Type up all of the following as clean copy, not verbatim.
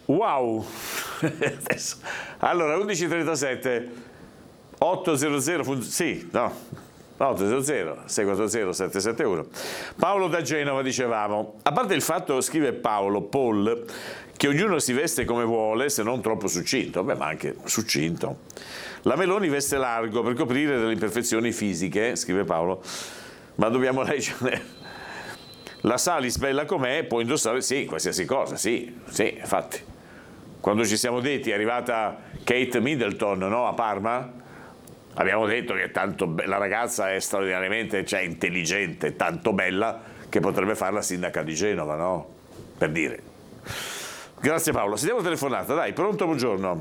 Wow! Adesso. Allora, 11:37, 800, sì, no, 800 640 771. Paolo da Genova, dicevamo, a parte il fatto, scrive Paul, che ognuno si veste come vuole, se non troppo succinto, beh, ma anche succinto. La Meloni veste largo per coprire delle imperfezioni fisiche, scrive Paolo, ma dobbiamo leggere. La Salis, bella com'è, può indossare, sì, qualsiasi cosa, sì, infatti. Quando ci siamo detti, è arrivata Kate Middleton, no, a Parma, abbiamo detto che la ragazza è straordinariamente, cioè intelligente, tanto bella, che potrebbe fare la sindaca di Genova, no? Per dire. Grazie Paolo. Sentiamo telefonata, dai, pronto, buongiorno.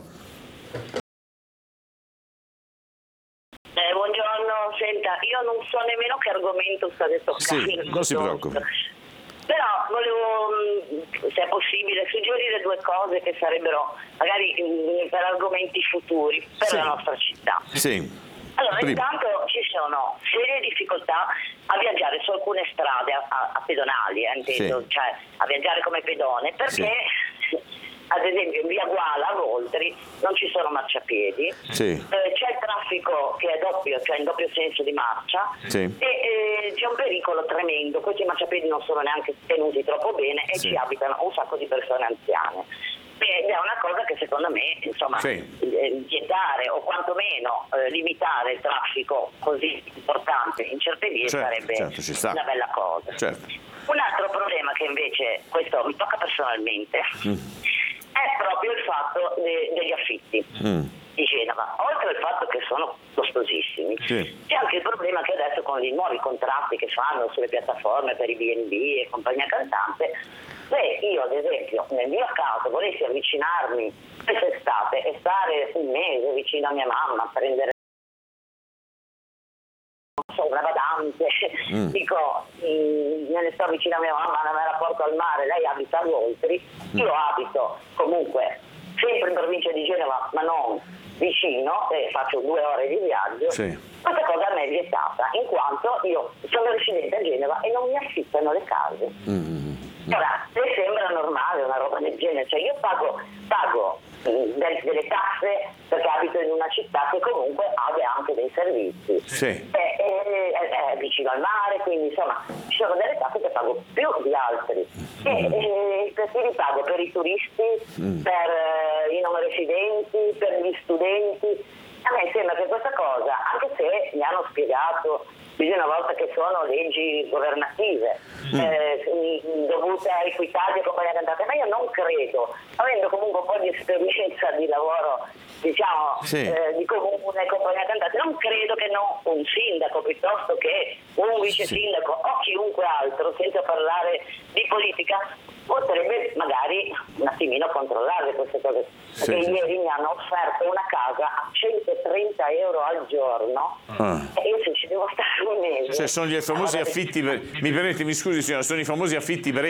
Buongiorno, senta, io non so nemmeno che argomento state toccando. Sì, non si preoccupi. Però volevo, se è possibile, suggerire due cose che sarebbero magari per argomenti futuri per la nostra città. Sì. Allora, intanto ci sono serie difficoltà a viaggiare su alcune strade a pedonali, intendo, cioè a viaggiare come pedone, perché ad esempio in via Guala a Voltri non ci sono marciapiedi, c'è il traffico che è doppio, cioè in doppio senso di marcia, e c'è un pericolo tremendo. Questi marciapiedi non sono neanche tenuti troppo bene e ci abitano un sacco di persone anziane. Ed è una cosa che secondo me, insomma, vietare o quantomeno limitare il traffico così importante in certe vie sarebbe una bella cosa. Un altro problema che invece, questo mi tocca personalmente, è proprio il fatto degli affitti di Genova. Oltre al fatto che sono costosissimi, c'è anche il problema che adesso con i nuovi contratti che fanno sulle piattaforme per i B&B e compagnia cantante, se io ad esempio nel mio caso volessi avvicinarmi quest'estate e stare un mese vicino a mia mamma a prendere una badante, dico me ne sto vicino a mia mamma, me la porto al mare, lei abita a Voltri, io abito comunque sempre in provincia di Genova ma non vicino e faccio 2 ore di viaggio, questa cosa a me è vietata in quanto io sono residente a Genova e non mi affittano le case. Ora, le sembra normale una roba del genere, cioè io pago delle tasse perché abito in una città che comunque abbia anche dei servizi, è vicino al mare, quindi insomma ci sono delle tasse che pago più di altri e perché li pago per i turisti, per i non residenti, per gli studenti. A me sembra che questa cosa, anche se mi hanno spiegato più di una volta che sono leggi governative dovute a Equitalia e compagnia cantante, ma io non credo, avendo comunque un po' di esperienza di lavoro, diciamo, di comune e compagnia cantante, non credo che un sindaco piuttosto che un vice sindaco o chiunque altro, senza parlare di politica, potrebbe magari un attimino controllare queste cose. Perché ieri mi hanno offerto una casa a 130 euro al giorno e io se ci devo stare un mese. Cioè sono gli famosi affitti, mi scusi signora, sono i famosi affitti brevi.